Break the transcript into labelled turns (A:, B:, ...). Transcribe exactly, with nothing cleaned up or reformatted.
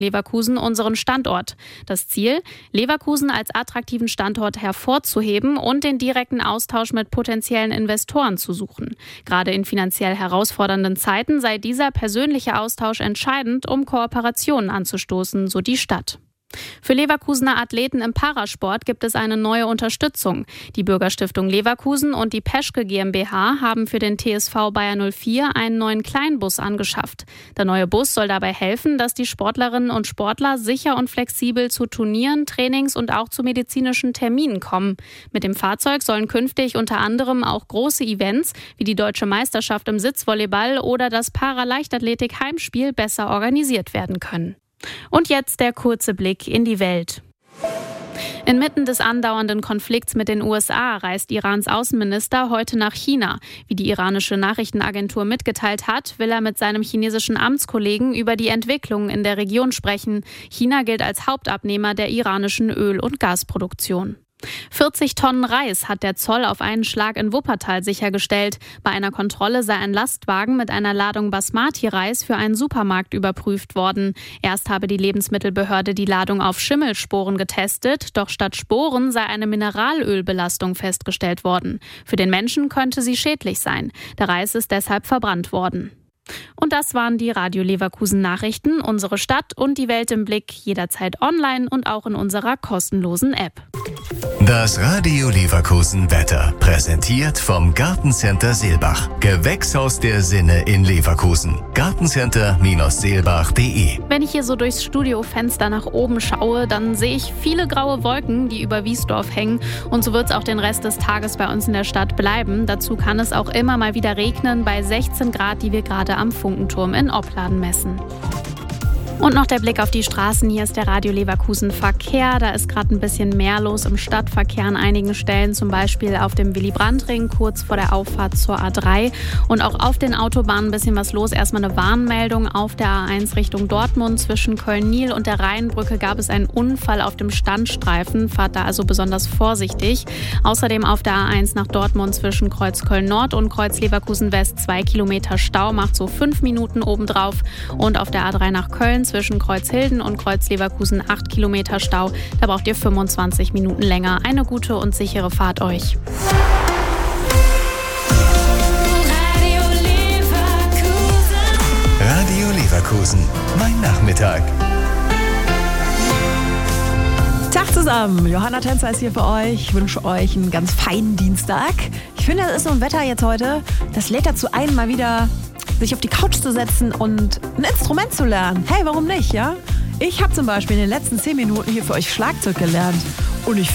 A: Leverkusen unseren Standort. Das Ziel, Leverkusen als attraktiven Standort hervorzuheben und den direkten Austausch mit potenziellen Investoren zu suchen. Gerade in finanziell herausfordernden Zeiten sei dieser persönliche Austausch entscheidend, um Kooperationen anzustoßen, so die Stadt. Für Leverkusener Athleten im Parasport gibt es eine neue Unterstützung. Die Bürgerstiftung Leverkusen und die Peschke GmbH haben für den T S V Bayer null vier einen neuen Kleinbus angeschafft. Der neue Bus soll dabei helfen, dass die Sportlerinnen und Sportler sicher und flexibel zu Turnieren, Trainings und auch zu medizinischen Terminen kommen. Mit dem Fahrzeug sollen künftig unter anderem auch große Events wie die Deutsche Meisterschaft im Sitzvolleyball oder das Paraleichtathletik-Heimspiel besser organisiert werden können. Und jetzt der kurze Blick in die Welt. Inmitten des andauernden Konflikts mit den U S A reist Irans Außenminister heute nach China. Wie die iranische Nachrichtenagentur mitgeteilt hat, will er mit seinem chinesischen Amtskollegen über die Entwicklungen in der Region sprechen. China gilt als Hauptabnehmer der iranischen Öl- und Gasproduktion. vierzig Tonnen Reis hat der Zoll auf einen Schlag in Wuppertal sichergestellt. Bei einer Kontrolle sei ein Lastwagen mit einer Ladung Basmati-Reis für einen Supermarkt überprüft worden. Erst habe die Lebensmittelbehörde die Ladung auf Schimmelsporen getestet, doch statt Sporen sei eine Mineralölbelastung festgestellt worden. Für den Menschen könnte sie schädlich sein. Der Reis ist deshalb verbrannt worden. Und das waren die Radio Leverkusen Nachrichten, unsere Stadt und die Welt im Blick, jederzeit online und auch in unserer kostenlosen App.
B: Das Radio Leverkusen Wetter, präsentiert vom Gartencenter Seelbach. Gewächshaus der Sinne in Leverkusen. Gartencenter Seelbach punkt de.
A: Wenn ich hier so durchs Studiofenster nach oben schaue, dann sehe ich viele graue Wolken, die über Wiesdorf hängen. Und so wird es auch den Rest des Tages bei uns in der Stadt bleiben. Dazu kann es auch immer mal wieder regnen bei sechzehn Grad, die wir gerade am Funkenturm in Opladen messen. Und noch der Blick auf die Straßen. Hier ist der Radio Leverkusen Verkehr. Da ist gerade ein bisschen mehr los im Stadtverkehr an einigen Stellen, zum Beispiel auf dem Willy-Brandt-Ring kurz vor der Auffahrt zur A drei. Und auch auf den Autobahnen ein bisschen was los. Erstmal eine Warnmeldung auf der A eins Richtung Dortmund. Zwischen Köln-Niel und der Rheinbrücke gab es einen Unfall auf dem Standstreifen. Fahrt da also besonders vorsichtig. Außerdem auf der A eins nach Dortmund zwischen Kreuz Köln-Nord und Kreuz Leverkusen-West zwei Kilometer Stau, macht so fünf Minuten obendrauf. Und auf der A drei nach Köln zwischen Kreuzhilden und Kreuz Leverkusen acht Kilometer Stau. Da braucht ihr fünfundzwanzig Minuten länger. Eine gute und sichere Fahrt euch.
B: Radio Leverkusen. Radio Leverkusen. Mein Nachmittag.
C: Tag zusammen, Johanna Tänzer ist hier für euch. Ich wünsche euch einen ganz feinen Dienstag. Ich finde, das ist so ein Wetter jetzt heute, das lädt dazu ein, mal wieder sich auf die Couch zu setzen und ein Instrument zu lernen. Hey, warum nicht, ja? Ich habe zum Beispiel in den letzten zehn Minuten hier für euch Schlagzeug gelernt. Und ich